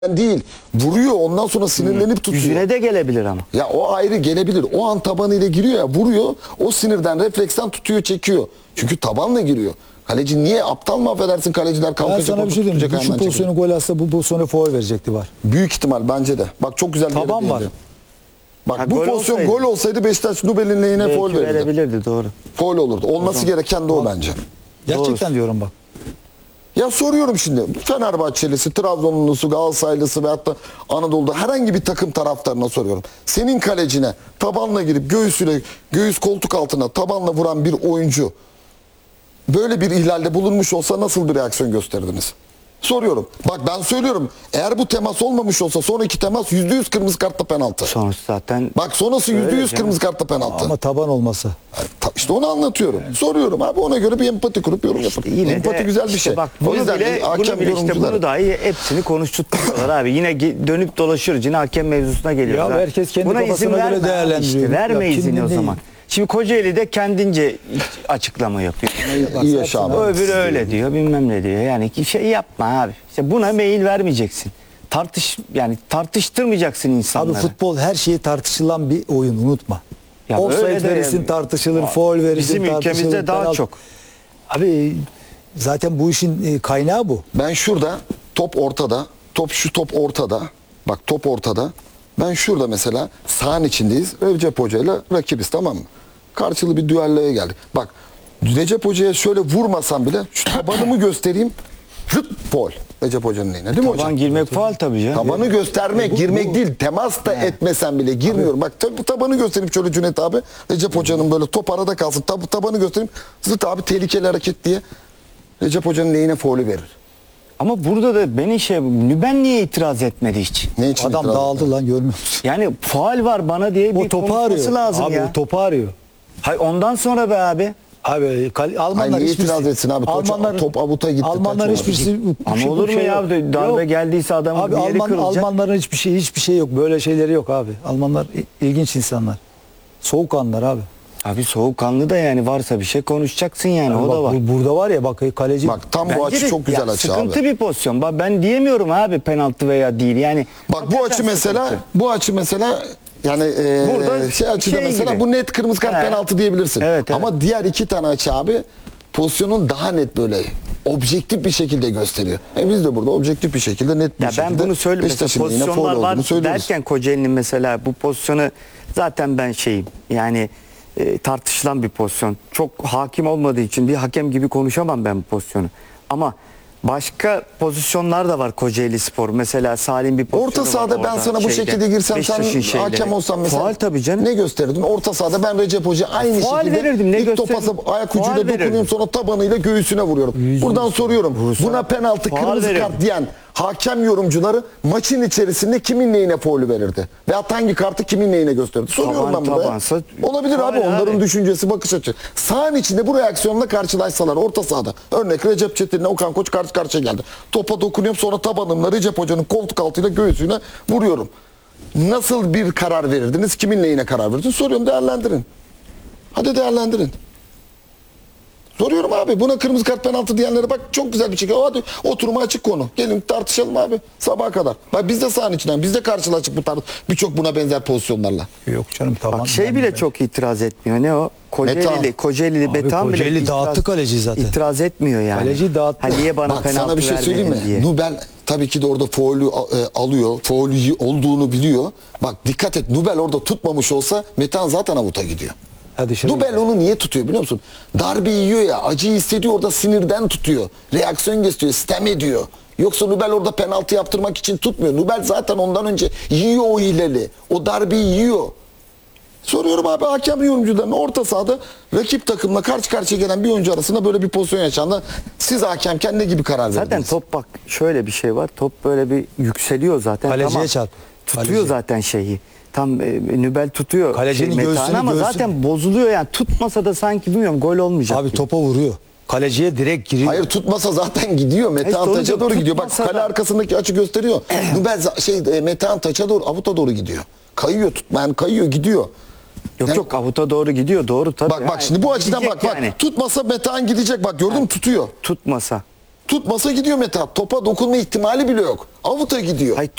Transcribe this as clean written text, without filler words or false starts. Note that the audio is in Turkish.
değil. Vuruyor, ondan sonra sinirlenip tutuyor. Yüzüne de gelebilir ama. Ya o ayrı gelebilir. O an tabanıyla giriyor ya, vuruyor. O sinirden, refleksten tutuyor, çekiyor. Çünkü tabanla giriyor. Kaleci niye? Aptal mı affedersin, kaleciler Ben kalkacak, sana bir şey diyeyim. tutacak, Şu ayağından pozisyonu çekecek. gol atsa bu pozisyonu faul verecekti var. Büyük ihtimal bence de. Bak çok güzel bir yere Taban var. değindi. Bak Ha, bu gol pozisyon olsaydı. gol olsaydı Beşiktaş Nubel'in lehine Belki faul verirdi. verebilirdi, doğru. Faul olurdu. Olması gereken de o bence. Gerçekten diyorum bak. Ya soruyorum şimdi, Fenerbahçelisi, Trabzonlusu, Galatasaraylısı veyahut da Anadolu'da herhangi bir takım taraftarına soruyorum. Senin kalecine tabanla girip göğüs koltuk altına tabanla vuran bir oyuncu böyle bir ihlalde bulunmuş olsa nasıl bir reaksiyon gösterdiniz? Soruyorum. Bak ben söylüyorum. Eğer bu temas olmamış olsa sonraki temas %100 kırmızı kartla penaltı. Sonrası zaten Bak sonrası Öyle %100 canım. kırmızı kartla penaltı. Ama taban olması. İşte onu anlatıyorum. Soruyorum abi, ona göre bir empati kurup yorum yapın. yine Empati de güzel bir işte şey. Bak O bunu yüzden bile, hakem bunu yorumcuları- dahi hepsini konuşturtuyorlar abi. Yine dönüp dolaşıyoruz. Yine hakem mevzusuna geliyoruz. Ya abi. herkes kendi Buna izin kafasına göre verme abi değerlendiriyor. işte. Verme Ya izini şimdi o değil. zaman. Şimdi Kocaeli de kendince açıklama yapıyor. İyi yaşa abi. Öbürü öyle diyor, bilmem ne diyor. Yani şey yapma abi. İşte buna meyil vermeyeceksin. Tartıştırmayacaksın Abi insanları. futbol her şeyi tartışılan bir oyun, unutma. Ya öyle Offside de verirsin yani. tartışılır, faul verirsin Bizim tartışılır. ülkemizde daha penaltı. çok. Abi zaten bu işin kaynağı bu. Ben şurada top ortada. Top ortada. Bak top ortada. Ben şurada mesela sahanın içindeyiz. Recep Hoca ile rakibiz, tamam mı? Karşılıklı bir düelloya geldik. Bak Recep Hoca'ya şöyle vurmasam bile şu tabanımı göstereyim. Rıt faul. Recep Hoca'nın eline değil mi hocam? Taban girmek faul tabii canım. Tabanı göstermek, girmek değil. Temas da etmesen bile girmiyorum. Bak bu tabanı göstereyim şöyle Cüneyt abi. Recep Hoca'nın böyle top arada kalsın. Tabanı göstereyim. Zıt abi tehlikeli hareket diye. Recep Hoca'nın lehine faulü verir. Ama burada da ben niye itiraz etmedi hiç? Ne için Adam itiraz dağıldı etmedi? lan, görmüyor musun? Yani faul var bana diye O bir topu konuşması arıyor. lazım Abi ya. o topu arıyor. Hayır, ondan sonra be abi. Abi Almanlar Hayır, niye hiçbirisi- itiraz etsin abi? Top avuta gitti, Almanlar taç hiçbirisi Ama olur mu ya? Darbe geldiyse adamın Abi bir yeri kırılacak. Almanların hiçbir şey yok. Böyle şeyleri yok abi. Almanlar ilginç insanlar. Soğukkanlılar abi. Abi soğukkanlı da yani varsa bir şey konuşacaksın yani, Abi o bak, da var. Burada var ya bak kaleci. Bak tam bu Bence açı de çok güzel ya, açı sıkıntı abi. bir pozisyon. Bak ben diyemiyorum abi penaltı veya değil. Yani Bak bu açı mesela, yani Burada şey açıda şey mesela gibi. bu net kırmızı kart Evet. penaltı diyebilirsin. Evet, evet. Ama diğer iki tane açı abi pozisyonun daha net böyle objektif bir şekilde gösteriyor. Biz de burada objektif bir şekilde net bir ya şekilde ben bunu söyleyeyim. Mesela Beşiktaş'ın yine faul pozisyonlar var olduğunu söylüyoruz. derken Kocaeli'nin mesela bu pozisyonu zaten ben yani tartışılan bir pozisyon. Çok hakim olmadığı için bir hakem gibi konuşamam ben bu pozisyonu. Ama başka pozisyonlar da var Kocaeli Spor. Mesela Salim bir pozisyonu Orta var sahada ben orada sana bu şekilde girsem sen Beşiktaş'ın şeyleri. hakem olsan mesela Faul tabii canım. ne gösterirdin? Orta sahada ben Recep Hoca aynı Faul şekilde verirdim, ne ilk topa gösterirdim? ayak Faul ucuyla dokunuyorum, verirdim. sonra tabanıyla göğsüne vuruyorum. Buradan soruyorum. Buna penaltı, Faul kırmızı verirdim. kart diyen hakem yorumcuları maçın içerisinde kimin neyine faulü verirdi? Veyahut hangi kartı kimin neyine gösterirdi? Soruyorum Taban, ben burada. tabansa Olabilir faul abi, onların abi. düşüncesi, bakış açı. Sahanın içinde bu reaksiyonla karşılaşsalar orta sahada. Örnek Recep Çetin'le Okan Koç karşı karşıya geldi. Topa dokunuyorum, sonra tabanımla Recep Hoca'nın koltuk altıyla göğsüne vuruyorum. Nasıl bir karar verirdiniz? Kimin lehine karar verirdiniz? Soruyorum, değerlendirin. Hadi değerlendirin. Soruyorum abi. Buna kırmızı kart penaltı diyenlere bak çok güzel bir şekilde. Hadi oturuma açık konu. Gelin tartışalım abi sabaha kadar. Bak biz de sahanın içinden. Biz de karşılaştık birçok buna benzer pozisyonlarla. Yok canım tamam. Bak şey bile çok itiraz etmiyor. Ne o? Kocaeli'li Abi Metehan bile Kocaeli dağıttı itiraz- kaleciyi zaten. İtiraz etmiyor yani. Kaleciyi dağıttı. Ha, niye bana Bak penaltı sana bir şey söyleyeyim mi? vermedin diye. Nubel tabii ki de orada faulü alıyor. Faulü olduğunu biliyor. Bak dikkat et, Nubel orada tutmamış olsa Metehan zaten avuta gidiyor. Hadi şöyle. Nubel onu niye tutuyor biliyor musun? Darbe yiyor ya, acıyı hissediyor, orada sinirden tutuyor. Reaksiyon gösteriyor, sitem ediyor. Yoksa Nubel orada penaltı yaptırmak için tutmuyor. Nubel zaten ondan önce yiyor o hileli. O darbeyi yiyor. Soruyorum abi hakem yorumcularına, orta sahada rakip takımla karşı karşıya gelen bir oyuncu arasında böyle bir pozisyon yaşandı. Siz hakemken ne gibi karar verdiniz? Zaten top bak şöyle bir şey var. Top böyle bir yükseliyor zaten. Kaleciye Tamam. çarp. Tutuyor Kaleci. zaten şeyi. Tam Nübel tutuyor. Kalecinin Metehan'ı göğsünü ama göğsü- zaten bozuluyor yani. Tutmasa da sanki bilmiyorum gol olmayacak. Abi gibi. topa vuruyor. Kaleciye direkt giriyor. Hayır, tutmasa zaten gidiyor. Metehan Hayır, taça doğru gidiyor. Bak tutmasa kale da- arkasındaki açı gösteriyor. Nubel Metehan taça doğru, avuta doğru gidiyor. Kayıyor, tutmayan kayıyor, gidiyor. Yok Yani- yok avuta doğru gidiyor. Doğru tabii. Bak şimdi bu açıdan Gidecek bak. yani. Tutmasa Metehan gidecek, bak gördün mü, tutuyor. Tutmasa. Tutmasa gidiyor Mithat. Topa dokunma ihtimali bile yok. Avuta gidiyor. Hayır,